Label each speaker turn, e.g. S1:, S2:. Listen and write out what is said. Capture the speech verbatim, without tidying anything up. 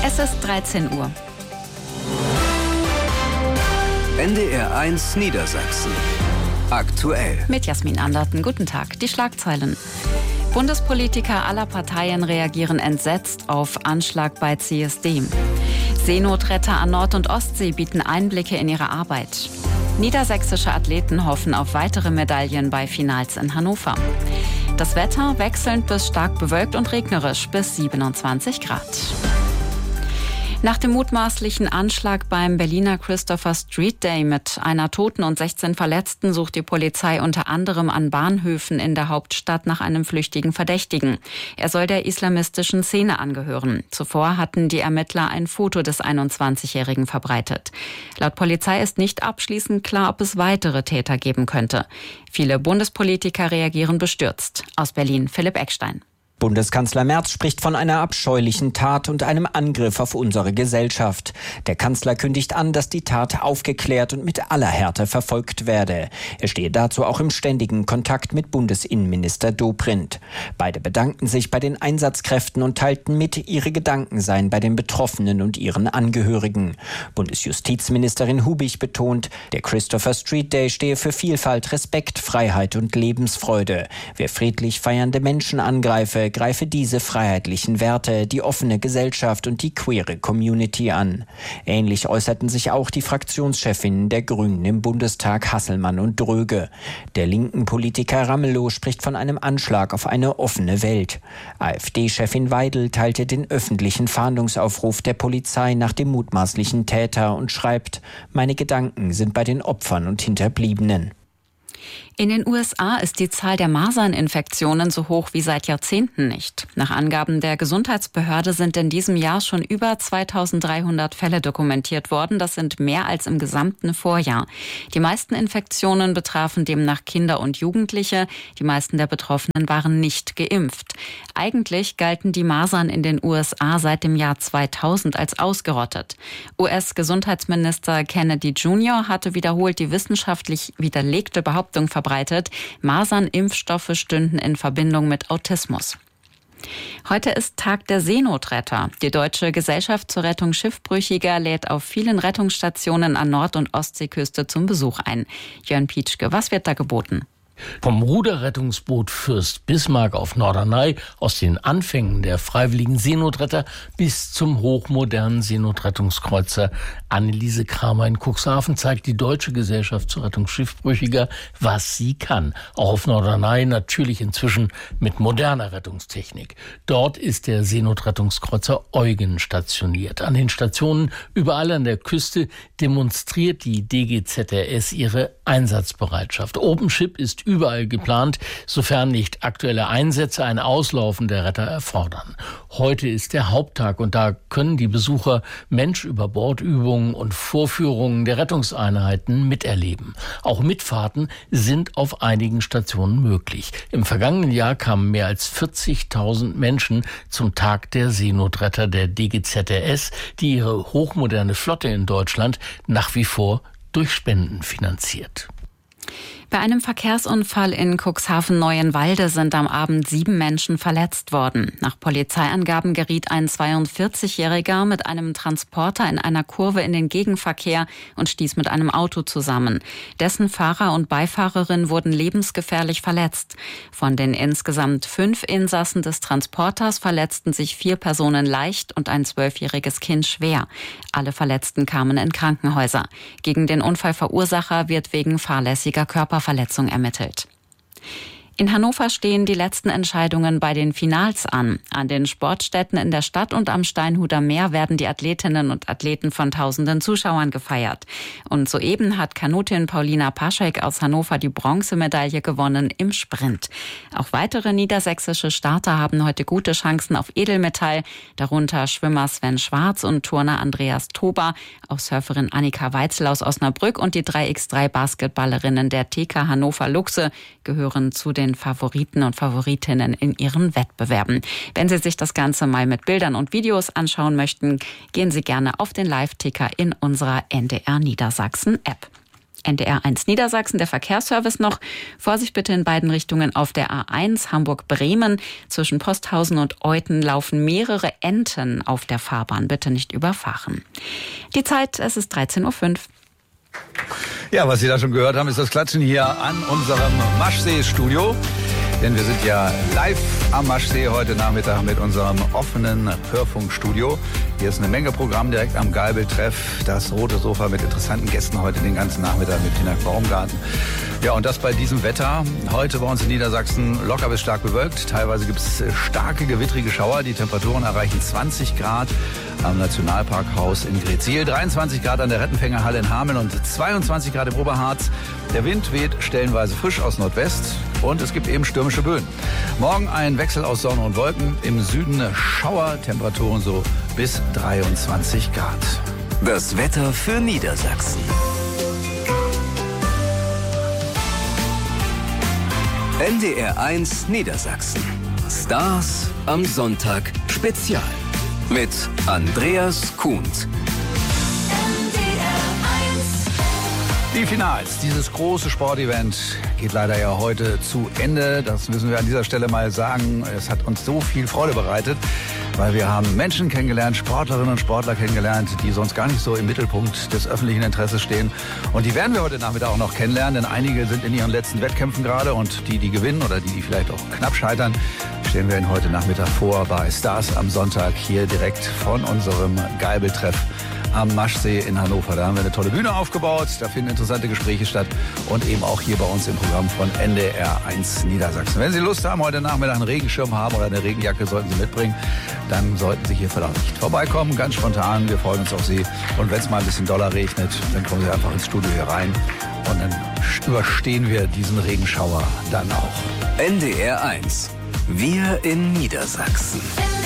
S1: Es ist dreizehn Uhr.
S2: N D R eins Niedersachsen. Aktuell.
S1: Mit Jasmin Anderten. Guten Tag. Die Schlagzeilen. Bundespolitiker aller Parteien reagieren entsetzt auf Anschlag bei C S D. Seenotretter an Nord- und Ostsee bieten Einblicke in ihre Arbeit. Niedersächsische Athleten hoffen auf weitere Medaillen bei Finals in Hannover. Das Wetter wechselnd bis stark bewölkt und regnerisch bis siebenundzwanzig Grad. Nach dem mutmaßlichen Anschlag beim Berliner Christopher Street Day mit einer Toten und sechzehn Verletzten sucht die Polizei unter anderem an Bahnhöfen in der Hauptstadt nach einem flüchtigen Verdächtigen. Er soll der islamistischen Szene angehören. Zuvor hatten die Ermittler ein Foto des einundzwanzigjährigen verbreitet. Laut Polizei ist nicht abschließend klar, ob es weitere Täter geben könnte. Viele Bundespolitiker reagieren bestürzt. Aus Berlin Philipp Eckstein.
S3: Bundeskanzler Merz spricht von einer abscheulichen Tat und einem Angriff auf unsere Gesellschaft. Der Kanzler kündigt an, dass die Tat aufgeklärt und mit aller Härte verfolgt werde. Er stehe dazu auch im ständigen Kontakt mit Bundesinnenminister Dobrindt. Beide bedankten sich bei den Einsatzkräften und teilten mit, ihre Gedanken seien bei den Betroffenen und ihren Angehörigen. Bundesjustizministerin Hubig betont, der Christopher Street Day stehe für Vielfalt, Respekt, Freiheit und Lebensfreude. Wer friedlich feiernde Menschen angreife, greife diese freiheitlichen Werte, die offene Gesellschaft und die queere Community an. Ähnlich äußerten sich auch die Fraktionschefinnen der Grünen im Bundestag Hasselmann und Dröge. Der linken Politiker Ramelow spricht von einem Anschlag auf eine offene Welt. AfD-Chefin Weidel teilte den öffentlichen Fahndungsaufruf der Polizei nach dem mutmaßlichen Täter und schreibt: Meine Gedanken sind bei den Opfern und Hinterbliebenen.
S1: In den U S A ist die Zahl der Maserninfektionen so hoch wie seit Jahrzehnten nicht. Nach Angaben der Gesundheitsbehörde sind in diesem Jahr schon über zweitausenddreihundert Fälle dokumentiert worden. Das sind mehr als im gesamten Vorjahr. Die meisten Infektionen betrafen demnach Kinder und Jugendliche. Die meisten der Betroffenen waren nicht geimpft. Eigentlich galten die Masern in den U S A seit dem Jahr zweitausend als ausgerottet. U S-Gesundheitsminister Kennedy Junior hatte wiederholt die wissenschaftlich widerlegte Behauptung verbreitet, Masernimpfstoffe stünden in Verbindung mit Autismus. Heute ist Tag der Seenotretter. Die Deutsche Gesellschaft zur Rettung Schiffbrüchiger lädt auf vielen Rettungsstationen an Nord- und Ostseeküste zum Besuch ein. Jörn Pietschke, was wird da geboten?
S4: Vom Ruderrettungsboot Fürst Bismarck auf Norderney, aus den Anfängen der freiwilligen Seenotretter bis zum hochmodernen Seenotrettungskreuzer Anneliese Kramer in Cuxhaven zeigt die Deutsche Gesellschaft zur Rettung Schiffbrüchiger, was sie kann. Auch auf Norderney natürlich inzwischen mit moderner Rettungstechnik. Dort ist der Seenotrettungskreuzer Eugen stationiert. An den Stationen überall an der Küste demonstriert die D G Z R S ihre Einsatzbereitschaft. OpenShip ist überall geplant, sofern nicht aktuelle Einsätze ein Auslaufen der Retter erfordern. Heute ist der Haupttag und da können die Besucher Mensch-über-Bord-Übungen und Vorführungen der Rettungseinheiten miterleben. Auch Mitfahrten sind auf einigen Stationen möglich. Im vergangenen Jahr kamen mehr als vierzigtausend Menschen zum Tag der Seenotretter der D G Z R S, die ihre hochmoderne Flotte in Deutschland nach wie vor durch Spenden finanziert.
S1: Bei einem Verkehrsunfall in Cuxhaven-Neuenwalde sind am Abend sieben Menschen verletzt worden. Nach Polizeiangaben geriet ein zweiundvierzigjähriger mit einem Transporter in einer Kurve in den Gegenverkehr und stieß mit einem Auto zusammen. Dessen Fahrer und Beifahrerin wurden lebensgefährlich verletzt. Von den insgesamt fünf Insassen des Transporters verletzten sich vier Personen leicht und ein zwölfjähriges Kind schwer. Alle Verletzten kamen in Krankenhäuser. Gegen den Unfallverursacher wird wegen fahrlässiger Körperverletzung ermittelt. In Hannover stehen die letzten Entscheidungen bei den Finals an. An den Sportstätten in der Stadt und am Steinhuder Meer werden die Athletinnen und Athleten von tausenden Zuschauern gefeiert. Und soeben hat Kanutin Paulina Paschek aus Hannover die Bronzemedaille gewonnen im Sprint. Auch weitere niedersächsische Starter haben heute gute Chancen auf Edelmetall, darunter Schwimmer Sven Schwarz und Turner Andreas Tober, auch Surferin Annika Weitzel aus Osnabrück und die drei mal drei Basketballerinnen der T K Hannover Luchse gehören zu den Favoriten und Favoritinnen in ihren Wettbewerben. Wenn Sie sich das Ganze mal mit Bildern und Videos anschauen möchten, gehen Sie gerne auf den Live-Ticker in unserer N D R Niedersachsen-App. N D R eins Niedersachsen, der Verkehrsservice noch. Vorsicht bitte in beiden Richtungen auf der A eins Hamburg-Bremen. Zwischen Posthausen und Euthen laufen mehrere Enten auf der Fahrbahn. Bitte nicht überfahren. Die Zeit, es ist dreizehn Uhr fünf.
S5: Ja, was Sie da schon gehört haben, ist das Klatschen hier an unserem Maschsee-Studio. Denn wir sind ja live am Maschsee heute Nachmittag mit unserem offenen Hörfunkstudio. Hier ist eine Menge Programm direkt am Geibel-Treff. Das rote Sofa mit interessanten Gästen heute den ganzen Nachmittag mit Tina Baumgarten. Ja, und das bei diesem Wetter. Heute bei uns in Niedersachsen locker bis stark bewölkt. Teilweise gibt es starke gewittrige Schauer. Die Temperaturen erreichen zwanzig Grad am Nationalparkhaus in Greetsiel, dreiundzwanzig Grad an der Rettenfängerhalle in Hameln und zweiundzwanzig Grad im Oberharz. Der Wind weht stellenweise frisch aus Nordwest und es gibt eben stürmische Böen. Morgen ein Wechsel aus Sonne und Wolken. Im Süden Schauer, Temperaturen so bis dreiundzwanzig Grad.
S2: Das Wetter für Niedersachsen. N D R eins Niedersachsen. Stars am Sonntag Spezial. Mit Andreas Kuhnt.
S5: Die Finals, dieses große Sportevent geht leider ja heute zu Ende. Das müssen wir an dieser Stelle mal sagen. Es hat uns so viel Freude bereitet, weil wir haben Menschen kennengelernt, Sportlerinnen und Sportler kennengelernt, die sonst gar nicht so im Mittelpunkt des öffentlichen Interesses stehen. Und die werden wir heute Nachmittag auch noch kennenlernen, denn einige sind in ihren letzten Wettkämpfen gerade und die, die gewinnen oder die, die vielleicht auch knapp scheitern, stellen wir Ihnen heute Nachmittag vor bei Stars am Sonntag hier direkt von unserem Geibel-Treff am Maschsee in Hannover. Da haben wir eine tolle Bühne aufgebaut, da finden interessante Gespräche statt und eben auch hier bei uns im Programm von N D R eins Niedersachsen. Wenn Sie Lust haben, heute Nachmittag einen Regenschirm haben oder eine Regenjacke, sollten Sie mitbringen, dann sollten Sie hier vielleicht vorbeikommen, ganz spontan. Wir freuen uns auf Sie. Und wenn es mal ein bisschen doller regnet, dann kommen Sie einfach ins Studio hier rein und dann überstehen wir diesen Regenschauer dann auch.
S2: N D R eins. Wir in Niedersachsen.